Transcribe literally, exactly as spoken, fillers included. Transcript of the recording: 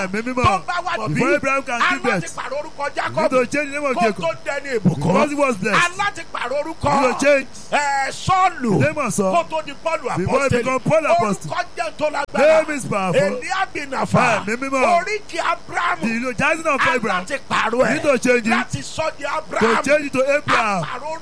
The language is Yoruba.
tó bá wà bí aláti pàrọ̀ orúkọ Jacob kó tó dẹni ìbùkún aláti pàrọ̀ orúkọ Sọ́ọ̀lù kó tó di Pọ́ọ̀lù apọ́sítélì orúkọ jẹ́ tó lágbára Eliabinafa oríkì Abrahamu aláti pàrọ̀ ẹ̀ láti sọ di Abrahamu.